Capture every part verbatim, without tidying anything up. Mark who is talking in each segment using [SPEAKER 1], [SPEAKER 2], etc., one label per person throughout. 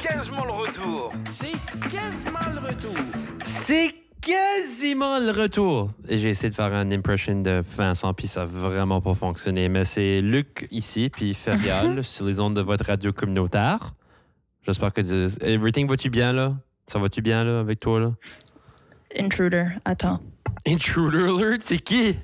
[SPEAKER 1] quasiment le retour.
[SPEAKER 2] C'est quasiment le retour.
[SPEAKER 3] C'est quasiment le retour. Et j'ai essayé de faire une impression de Vincent, puis ça n'a vraiment pas fonctionné. Mais c'est Luc ici, puis Ferial, sur les ondes de votre radio communautaire. J'espère que... Everything va-tu bien, là? Ça va-tu bien, là, avec toi, là?
[SPEAKER 4] Intruder, attends.
[SPEAKER 3] Intruder alert, c'est qui?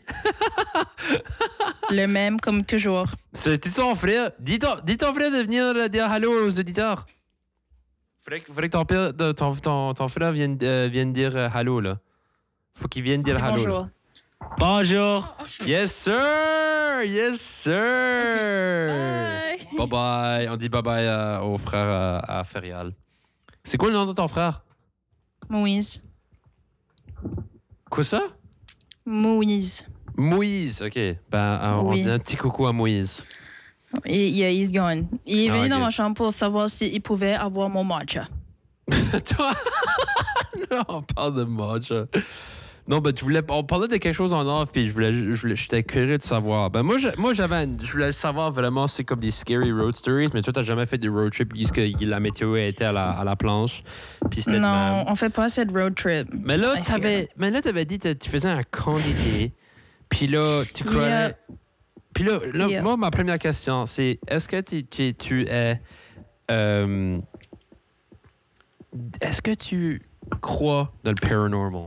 [SPEAKER 4] Le même, comme toujours.
[SPEAKER 3] C'est ton frère. Dis ton, dis ton frère de venir dire allô aux auditeurs. Faudrait, que- faudrait que ton, père, de- ton, ton, ton frère vienne, euh, vienne dire euh, allô, là. Faut qu'il vienne dire
[SPEAKER 4] Dis
[SPEAKER 3] allô.
[SPEAKER 4] bonjour.
[SPEAKER 3] là.
[SPEAKER 2] Bonjour.
[SPEAKER 3] Yes, sir! Yes, sir!
[SPEAKER 4] Bye.
[SPEAKER 3] Bye bye. On dit bye bye euh, au frère euh, à Ferial. C'est quoi le nom de ton frère?
[SPEAKER 4] Moïse.
[SPEAKER 3] Quoi ça?
[SPEAKER 4] Moïse.
[SPEAKER 3] Moïse, ok. Ben, euh, on
[SPEAKER 4] Oui.
[SPEAKER 3] dit un petit coucou à Moïse.
[SPEAKER 4] Et, yeah, he's gone. Il est
[SPEAKER 3] Ah,
[SPEAKER 4] venu
[SPEAKER 3] ok.
[SPEAKER 4] dans ma chambre pour savoir s'il pouvait avoir mon matcha.
[SPEAKER 3] Toi? Non, on parle de matcha. Non, ben, tu voulais, on parlait de quelque chose en off, puis je voulais, je voulais- j'étais curieux de savoir. Ben, moi, je- moi, j'avais, un- je voulais savoir vraiment, c'est comme des scary road stories, mais toi, t'as jamais fait des road trips puisque la météo était à la, à la planche, puis c'était de
[SPEAKER 4] Non,
[SPEAKER 3] même.
[SPEAKER 4] on fait pas cette road trip.
[SPEAKER 3] Mais là,
[SPEAKER 4] I
[SPEAKER 3] t'avais,
[SPEAKER 4] fear.
[SPEAKER 3] mais là, t'avais dit que tu faisais un camp d'été, puis là, tu croyais.
[SPEAKER 4] Yeah.
[SPEAKER 3] Puis là, là,
[SPEAKER 4] Yeah.
[SPEAKER 3] moi, ma première question, c'est est-ce que tu, tu, tu es. euh, est-ce que tu crois dans le paranormal?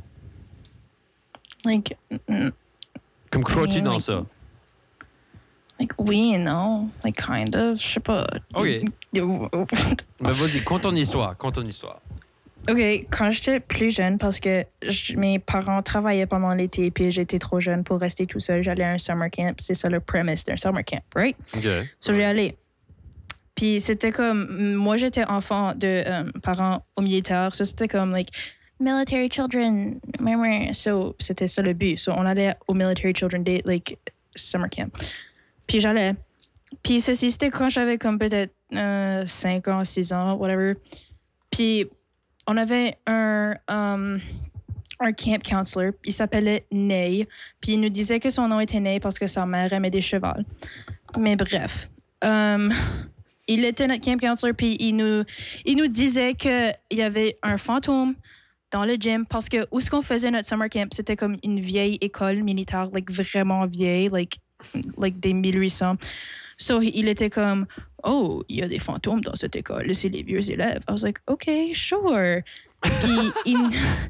[SPEAKER 4] Like, mm,
[SPEAKER 3] Comme crois-tu
[SPEAKER 4] Oui,
[SPEAKER 3] dans
[SPEAKER 4] like-
[SPEAKER 3] ça?
[SPEAKER 4] like oui, non. Like, kind of. Je sais pas.
[SPEAKER 3] OK. Mais vas-y, conte ton histoire, conte ton histoire.
[SPEAKER 4] OK, quand j'étais plus jeune, parce que je- mes parents travaillaient pendant l'été, puis j'étais trop jeune pour rester tout seul, j'allais à un summer camp. C'est ça le premise d'un summer camp, right?
[SPEAKER 3] OK.
[SPEAKER 4] So, j'ai allé. Puis c'était comme, moi j'étais enfant de euh, parents au militaire, so c'était comme, like, military children, murmur. So c'était ça le but. So on allait au military children day, like, summer camp. Puis j'allais. Puis ceci, c'était quand j'avais comme peut-être euh, cinq ans, six ans, whatever. Puis on avait un, um, un camp counselor, il s'appelait Ney. Puis il nous disait que son nom était Ney parce que sa mère aimait des chevaux. Mais bref. Um, il était notre camp counselor, puis il nous, il nous disait qu'il y avait un fantôme dans le gym parce que où est-ce qu'on faisait notre summer camp, c'était comme une vieille école militaire, like vraiment vieille, like, like des mille huit cents. So, il était comme, oh, il y a des fantômes dans cette école, c'est les vieux élèves. I was like, OK, sure. Puis, il,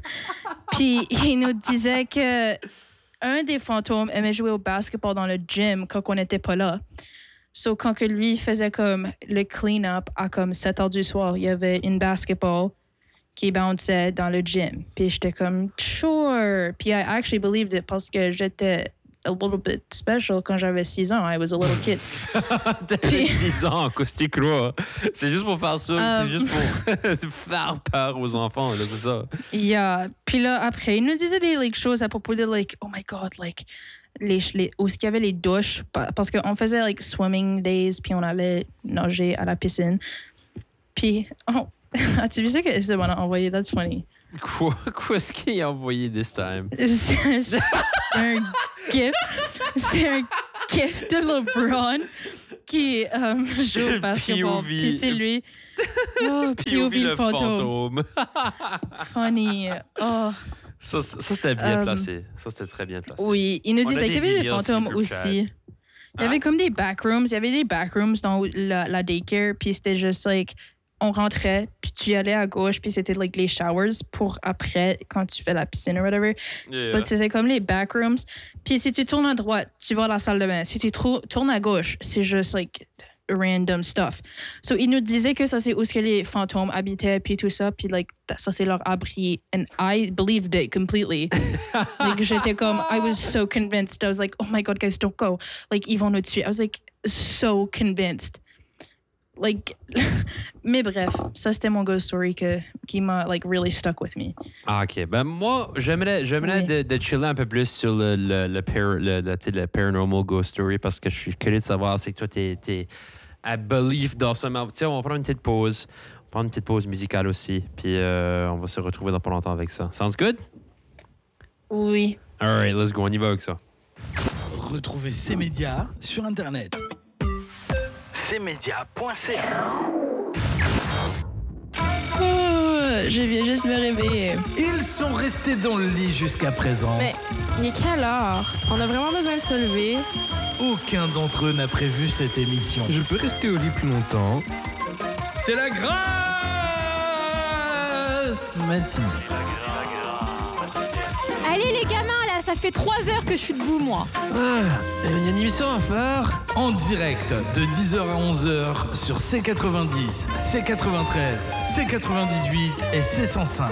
[SPEAKER 4] puis il nous disait que un des fantômes aimait jouer au basketball dans le gym quand on n'était pas là. So, quand que lui faisait comme le clean-up à comme sept heures du soir, il y avait une basketball qui bounçait dans le gym. Puis j'étais comme, sure. Puis I actually believed it parce que j'étais a little bit special quand j'avais six ans. I was a little kid.
[SPEAKER 3] T'avais six ans, qu'est-ce que tu crois? C'est juste pour faire ça,
[SPEAKER 4] Um.
[SPEAKER 3] c'est juste pour faire peur aux enfants, là, c'est ça.
[SPEAKER 4] Yeah. Puis là, après, il nous disait des like, choses à propos de, like, oh my God, like, les, les, où est-ce qu'il y avait les douches. pa- Parce qu'on faisait, like, swimming days, puis on allait nager à la piscine. Puis, oh, as-tu vu ça que Esteban a envoyé? That's funny.
[SPEAKER 3] Quoi, quoi est-ce qu'il a envoyé this time?
[SPEAKER 4] C'est c'est un gif. C'est un gif de LeBron qui euh, joue au basketball.
[SPEAKER 3] P O V.
[SPEAKER 4] Puis c'est lui. Oh, P O V le fantôme. Funny. Oh,
[SPEAKER 3] Ça, ça, ça, c'était bien
[SPEAKER 4] Um,
[SPEAKER 3] placé. Ça, c'était très bien placé.
[SPEAKER 4] oui. Il nous
[SPEAKER 3] On a
[SPEAKER 4] disait
[SPEAKER 3] des
[SPEAKER 4] qu'il y avait des
[SPEAKER 3] vidéos sur le
[SPEAKER 4] fantômes
[SPEAKER 3] groupe
[SPEAKER 4] aussi.
[SPEAKER 3] chat.
[SPEAKER 4] Il y avait
[SPEAKER 3] Hein?
[SPEAKER 4] comme des backrooms. Il y avait des backrooms dans la, la daycare. Puis c'était juste like, on rentrait, puis tu allais à gauche, puis c'était like les showers pour après, quand tu fais la piscine ou whatever.
[SPEAKER 3] Yeah.
[SPEAKER 4] But c'était comme les backrooms. Puis si tu tournes à droite, tu vas à la salle de bain. Si tu trou- tournes à gauche, c'est juste like random stuff. So il nous disait que ça c'est où ce que les fantômes habitaient puis tout ça, puis like ça c'est leur abri. And I believed it completely. Like j'étais comme I was so convinced. I was like, oh my God, guys, don't go. Like ils vont nous tuer. I was like so convinced. Like, mais bref, ça c'était mon ghost story que, qui m'a like really stuck with me.
[SPEAKER 3] Ah, OK. Ben, moi, j'aimerais, j'aimerais
[SPEAKER 4] Oui.
[SPEAKER 3] de, de chiller un peu plus sur le, le, le, par- le, le, tu sais, le paranormal ghost story parce que je suis curieux de savoir, c'est que toi, t'es, t'es à belief dans ce moment. Tu sais, on va prendre une petite pause. On va prendre une petite pause musicale aussi. Puis euh, on va se retrouver dans pas longtemps avec ça. Sounds good?
[SPEAKER 4] Oui.
[SPEAKER 3] All right, let's go. On y va avec ça.
[SPEAKER 2] Retrouvez ces médias sur Internet.
[SPEAKER 1] c média point c a
[SPEAKER 4] je viens juste me réveiller.
[SPEAKER 2] Ils sont restés dans le lit jusqu'à présent.
[SPEAKER 1] Mais il est quelle heure? On a vraiment besoin de se lever.
[SPEAKER 2] Aucun d'entre eux n'a prévu cette émission.
[SPEAKER 5] Je peux rester au lit plus longtemps.
[SPEAKER 2] C'est la grasse matinée.
[SPEAKER 6] Allez les gamins là, ça fait trois heures que je suis debout moi.
[SPEAKER 5] Ah, il y a une émission à faire.
[SPEAKER 2] En direct de dix heures à onze heures sur C quatre-vingt-dix, C quatre-vingt-treize, C quatre-vingt-dix-huit et C cent cinq.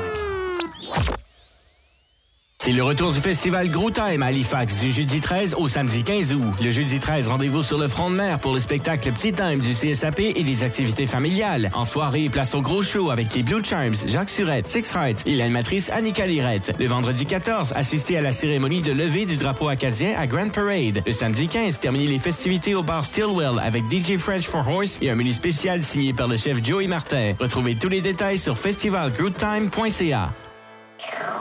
[SPEAKER 7] C'est le retour du festival Gros Time à Halifax du jeudi treize au samedi quinze août. Le jeudi treize, rendez-vous sur le front de mer pour le spectacle Petit Time du C S A P et des activités familiales. En soirée, place au gros show avec les Blue Charms, Jacques Surette, Six Hearts et l'animatrice Annika Lirette. Le vendredi quatorze, assistez à la cérémonie de levée du drapeau acadien à Grand Parade. Le samedi quinze, terminez les festivités au bar Stillwell avec D J French for Horse et un menu spécial signé par le chef Joey Martin. Retrouvez tous les détails sur festival groove time point c a.